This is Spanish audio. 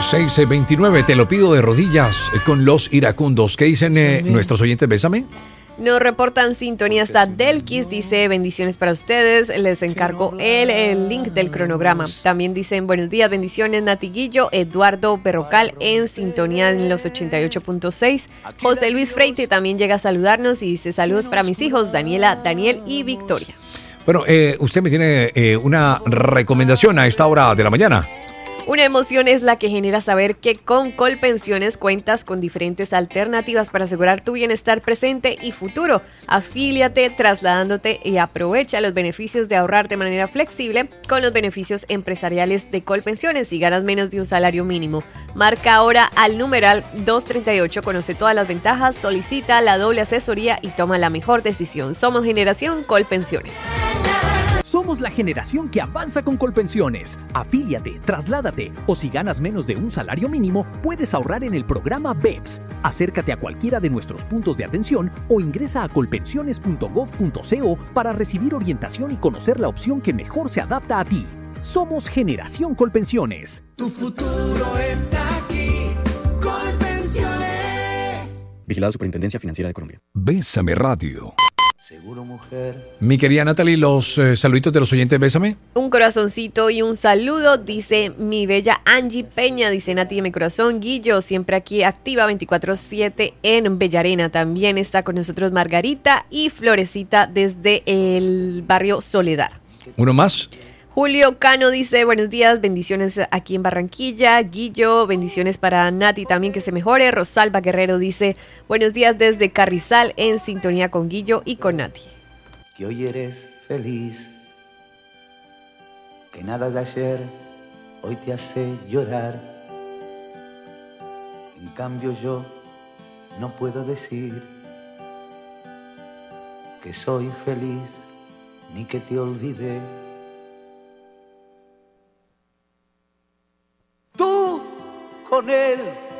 6:29, te lo pido de rodillas con los iracundos. ¿Qué dicen nuestros oyentes? Bésame. Nos reportan sintonía hasta Delquis, dice bendiciones para ustedes, les encargo el link del cronograma. También dicen buenos días, bendiciones Natiguillo, Eduardo Berrocal en sintonía en los 88.6. José Luis Freite también llega a saludarnos y dice saludos para mis hijos Daniela, Daniel y Victoria. Bueno, usted me tiene una recomendación a esta hora de la mañana. Una emoción es la que genera saber que con Colpensiones cuentas con diferentes alternativas para asegurar tu bienestar presente y futuro. Afíliate trasladándote y aprovecha los beneficios de ahorrar de manera flexible con los beneficios empresariales de Colpensiones y ganas menos de un salario mínimo. Marca ahora al numeral 238, conoce todas las ventajas, solicita la doble asesoría y toma la mejor decisión. Somos Generación Colpensiones. Somos la generación que avanza con Colpensiones. Afíliate, trasládate o si ganas menos de un salario mínimo, puedes ahorrar en el programa BEPS. Acércate a cualquiera de nuestros puntos de atención o ingresa a colpensiones.gov.co para recibir orientación y conocer la opción que mejor se adapta a ti. Somos Generación Colpensiones. Tu futuro está aquí. Colpensiones. Vigilado Superintendencia Financiera de Colombia. Bésame Radio. Seguro, mujer. Mi querida Natalie, los saluditos de los oyentes, bésame. Un corazoncito y un saludo, dice mi bella Angie Peña, dice Nati de mi corazón, Guillo, siempre aquí activa 24/7 en Bellarena. También está con nosotros Margarita y Florecita desde el barrio Soledad. ¿Uno más? Julio Cano dice, buenos días, bendiciones aquí en Barranquilla. Guillo, bendiciones para Nati también, que se mejore. Rosalba Guerrero dice, buenos días desde Carrizal, en sintonía con Guillo y con Nati. Que hoy eres feliz, que nada de ayer hoy te hace llorar. En cambio yo no puedo decir que soy feliz ni que te olvidé. Tú con él